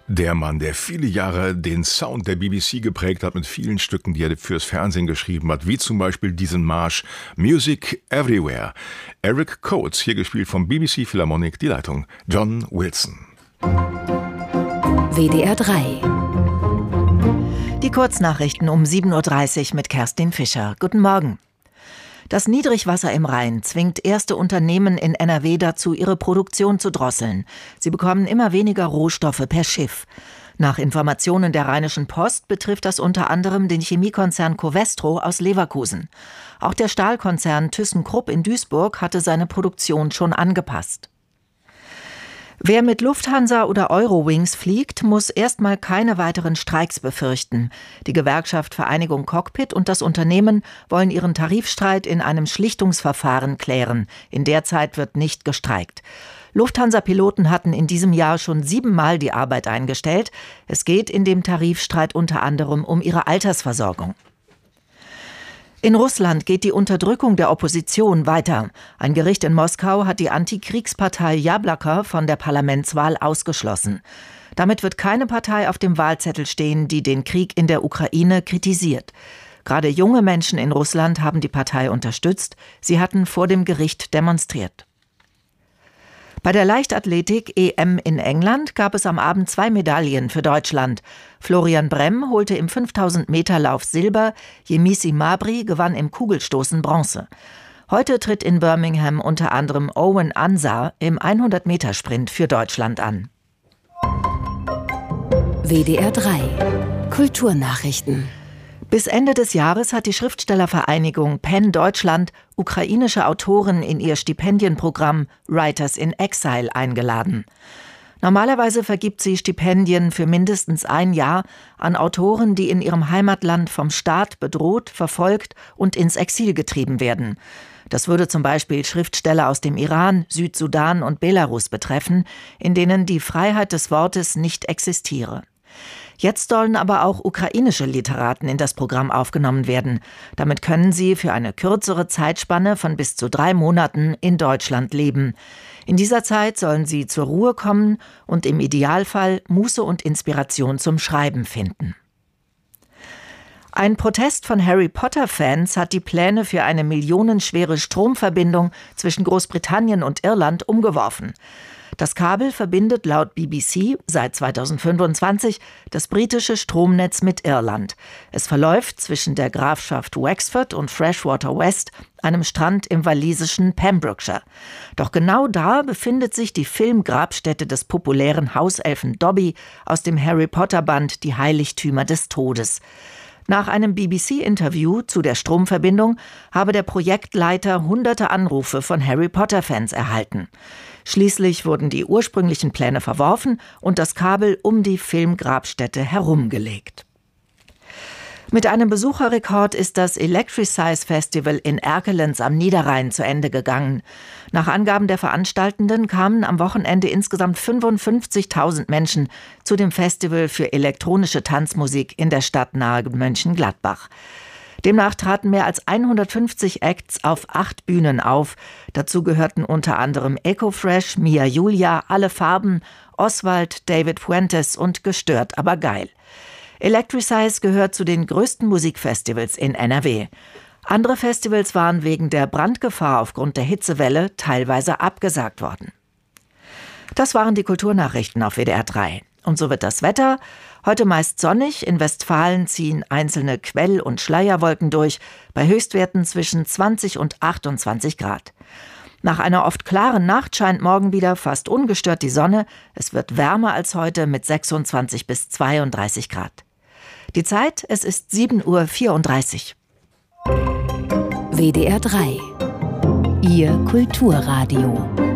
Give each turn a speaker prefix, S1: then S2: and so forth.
S1: Der Mann, der viele Jahre den Sound der BBC geprägt hat mit vielen Stücken, die er fürs Fernsehen geschrieben hat, wie zum Beispiel diesen Marsch Music Everywhere. Eric Coates, hier gespielt vom BBC Philharmonic, die Leitung John Wilson.
S2: WDR 3.
S3: Die Kurznachrichten um 7.30 Uhr mit Kerstin Fischer. Guten Morgen. Das Niedrigwasser im Rhein zwingt erste Unternehmen in NRW dazu, ihre Produktion zu drosseln. Sie bekommen immer weniger Rohstoffe per Schiff. Nach Informationen der Rheinischen Post betrifft das unter anderem den Chemiekonzern Covestro aus Leverkusen. Auch der Stahlkonzern ThyssenKrupp in Duisburg hatte seine Produktion schon angepasst. Wer mit Lufthansa oder Eurowings fliegt, muss erstmal keine weiteren Streiks befürchten. Die Gewerkschaft Vereinigung Cockpit und das Unternehmen wollen ihren Tarifstreit in einem Schlichtungsverfahren klären. In der Zeit wird nicht gestreikt. Lufthansa-Piloten hatten in diesem Jahr schon 7-mal die Arbeit eingestellt. Es geht in dem Tarifstreit unter anderem um ihre Altersversorgung. In Russland geht die Unterdrückung der Opposition weiter. Ein Gericht in Moskau hat die Antikriegspartei Jabloko von der Parlamentswahl ausgeschlossen. Damit wird keine Partei auf dem Wahlzettel stehen, die den Krieg in der Ukraine kritisiert. Gerade junge Menschen in Russland haben die Partei unterstützt. Sie hatten vor dem Gericht demonstriert. Bei der Leichtathletik-EM in England gab es am Abend 2 Medaillen für Deutschland. Florian Bremm holte im 5000-Meter-Lauf Silber, Yemisi Mabry gewann im Kugelstoßen Bronze. Heute tritt in Birmingham unter anderem Owen Ansah im 100-Meter-Sprint für Deutschland an.
S2: WDR 3. Kulturnachrichten.
S3: Bis Ende des Jahres hat die Schriftstellervereinigung PEN Deutschland ukrainische Autoren in ihr Stipendienprogramm Writers in Exile eingeladen. Normalerweise vergibt sie Stipendien für mindestens ein Jahr an Autoren, die in ihrem Heimatland vom Staat bedroht, verfolgt und ins Exil getrieben werden. Das würde zum Beispiel Schriftsteller aus dem Iran, Südsudan und Belarus betreffen, in denen die Freiheit des Wortes nicht existiere. Jetzt sollen aber auch ukrainische Literaten in das Programm aufgenommen werden. Damit können sie für eine kürzere Zeitspanne von bis zu 3 Monaten in Deutschland leben. In dieser Zeit sollen sie zur Ruhe kommen und im Idealfall Muße und Inspiration zum Schreiben finden. Ein Protest von Harry-Potter-Fans hat die Pläne für eine millionenschwere Stromverbindung zwischen Großbritannien und Irland umgeworfen. Das Kabel verbindet laut BBC seit 2025 das britische Stromnetz mit Irland. Es verläuft zwischen der Grafschaft Wexford und Freshwater West, einem Strand im walisischen Pembrokeshire. Doch genau da befindet sich die Filmgrabstätte des populären Hauselfen Dobby aus dem Harry-Potter-Band Die Heiligtümer des Todes. Nach einem BBC-Interview zu der Stromverbindung habe der Projektleiter hunderte Anrufe von Harry-Potter-Fans erhalten. Schließlich wurden die ursprünglichen Pläne verworfen und das Kabel um die Filmgrabstätte herumgelegt. Mit einem Besucherrekord ist das Electricize Festival in Erkelenz am Niederrhein zu Ende gegangen. Nach Angaben der Veranstaltenden kamen am Wochenende insgesamt 55.000 Menschen zu dem Festival für elektronische Tanzmusik in der Stadt nahe Mönchengladbach. Demnach traten mehr als 150 Acts auf 8 Bühnen auf. Dazu gehörten unter anderem Ecofresh, Mia Julia, Alle Farben, Oswald, David Fuentes und Gestört aber geil. Electricize gehört zu den größten Musikfestivals in NRW. Andere Festivals waren wegen der Brandgefahr aufgrund der Hitzewelle teilweise abgesagt worden. Das waren die Kulturnachrichten auf WDR 3. Und so wird das Wetter. Heute meist sonnig, in Westfalen ziehen einzelne Quell- und Schleierwolken durch, bei Höchstwerten zwischen 20 und 28 Grad. Nach einer oft klaren Nacht scheint morgen wieder fast ungestört die Sonne. Es wird wärmer als heute mit 26 bis 32 Grad. Die Zeit, es ist 7.34 Uhr.
S2: WDR 3. Ihr Kulturradio.